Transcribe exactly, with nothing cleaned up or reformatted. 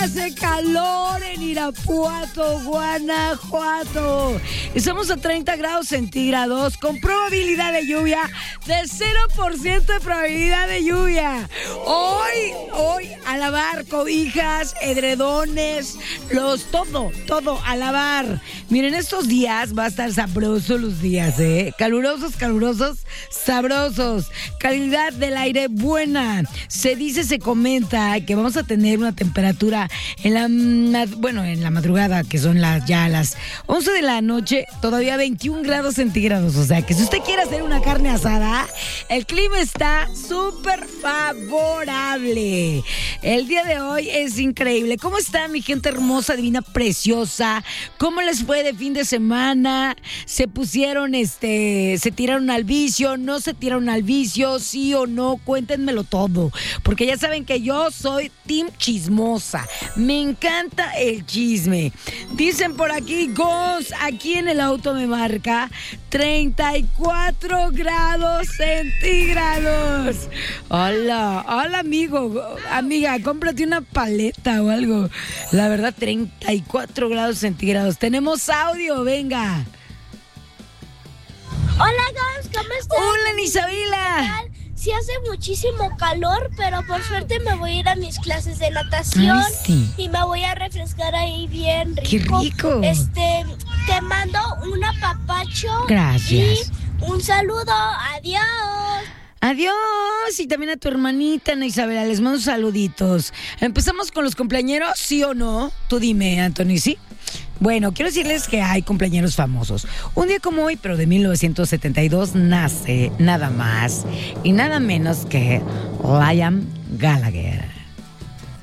hace calor en Irapuato, Guanajuato. Estamos a treinta grados centígrados con probabilidad de lluvia de cero por ciento de probabilidad de lluvia. Hoy, hoy, a lavar cobijas, edredones, los, todo, todo a lavar. Miren, estos días va a estar sabroso los días, ¿eh? Calurosos, calurosos, sabrosos. Calidad del aire buena. Se dice, se comenta que vamos a tener una temperatura en la, bueno, en la madrugada, que son las ya las once de la noche, todavía veintiún grados centígrados. O sea, que si usted quiere hacer una carne asada, el clima está súper favorable. El día de hoy es increíble. ¿Cómo está mi gente hermosa, divina, preciosa? ¿Cómo les fue de fin de semana? ¿Se pusieron, este, se tiraron al vicio? ¿No se tiraron al vicio? ¿Sí o no? Cuéntenmelo todo. Porque ya saben que yo soy team chismosa. Me encanta el chisme. Dicen por aquí, Ghost, aquí en el auto me marca treinta y cuatro grados centígrados. Hola, hola amigo, amiga, cómprate una paleta o algo. La verdad, treinta y cuatro grados centígrados. Tenemos audio, venga. Hola, Ghost, ¿cómo estás? Hola, Isabela. Sí hace muchísimo calor, pero por suerte me voy a ir a mis clases de natación. Ay, sí. Y me voy a refrescar ahí bien rico. ¡Qué rico! Este, te mando un apapacho. Gracias. Y un saludo. Adiós. Adiós, y también a tu hermanita, Ana Isabela, les mando saluditos. Empezamos con los cumpleañeros, ¿sí o no? Tú dime, Anthony, ¿sí? Bueno, quiero decirles que hay cumpleañeros famosos. Un día como hoy, pero de mil novecientos setenta y dos, nace nada más y nada menos que Liam Gallagher.